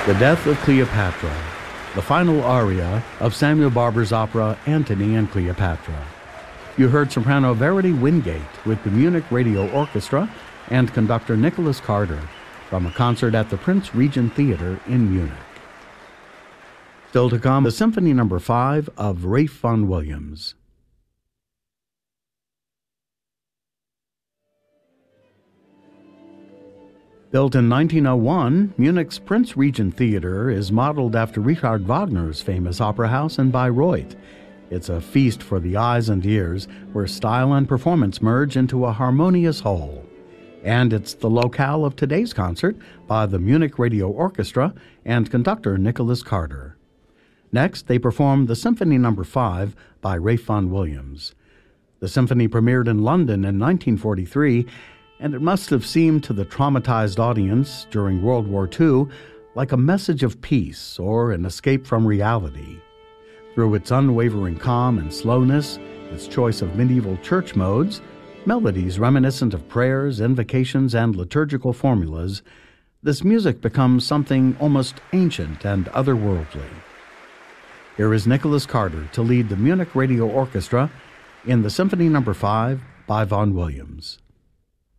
The Death of Cleopatra, the final aria of Samuel Barber's opera Antony and Cleopatra. You heard soprano Verity Wingate with the Munich Radio Orchestra and conductor Nicholas Carter from a concert at the Prince Regent Theater in Munich. Still to come, the Symphony No. 5 of Ralph Vaughan Williams. Built in 1901, Munich's Prince Regent Theater is modeled after Richard Wagner's famous opera house in Bayreuth. It's a feast for the eyes and ears, where style and performance merge into a harmonious whole. And it's the locale of today's concert by the Munich Radio Orchestra and conductor Nicholas Carter. Next, they perform the Symphony No. 5 by Ralph Vaughan Williams. The symphony premiered in London in 1943, and it must have seemed to the traumatized audience during World War II like a message of peace or an escape from reality. Through its unwavering calm and slowness, its choice of medieval church modes, melodies reminiscent of prayers, invocations, and liturgical formulas, this music becomes something almost ancient and otherworldly. Here is Nicholas Carter to lead the Munich Radio Orchestra in the Symphony No. 5 by Vaughan Williams.